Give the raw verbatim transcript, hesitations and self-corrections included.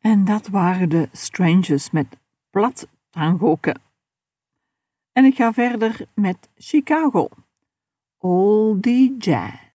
En dat waren de Strangers met Plat Tangoke. En ik ga verder met Chicago. Oldie Jazz.